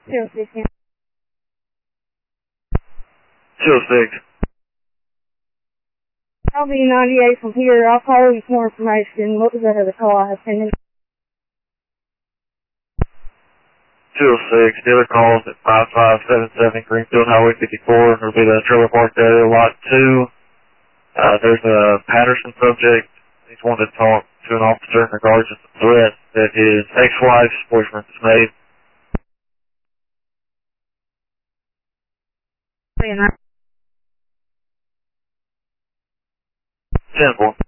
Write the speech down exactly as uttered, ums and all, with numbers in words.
Zero six. Zero six. I'll be ninety-eight from here. I'll call you for more information. What was that other call I have pending? Zero six. The other call is at five five seven seven Greenfield Highway fifty-four. It'll be the trailer park area, lot two. Uh, there's a Patterson subject. He's wanted to talk to an officer in regards to the threat that his ex-wife's boyfriend has made. ten four.